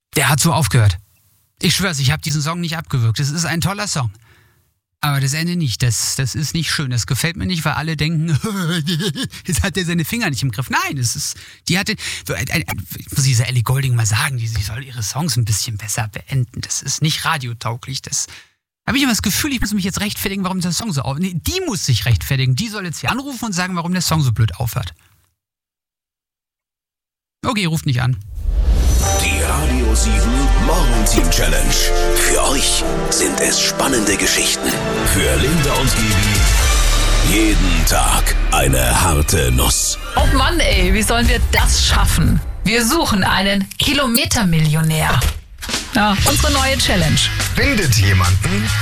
Der hat so aufgehört. Ich schwör's, ich habe diesen Song nicht abgewürgt. Es ist ein toller Song. Aber das Ende nicht. Das ist nicht schön. Das gefällt mir nicht, weil alle denken, jetzt hat er seine Finger nicht im Griff. Nein, muss dieser Ellie Goulding mal sagen, sie soll ihre Songs ein bisschen besser beenden. Das ist nicht radiotauglich. Das habe ich immer das Gefühl, ich muss mich jetzt rechtfertigen, warum der Song so aufhört. Nee, die muss sich rechtfertigen. Die soll jetzt hier anrufen und sagen, warum der Song so blöd aufhört. Okay, ruft nicht an. Die Radio 7 Morgenteam Challenge. Für euch sind es spannende Geschichten. Für Linda und Gibi jeden Tag eine harte Nuss. Oh Mann, ey, wie sollen wir das schaffen? Wir suchen einen Kilometermillionär. Ja, unsere neue Challenge. Findet jemanden,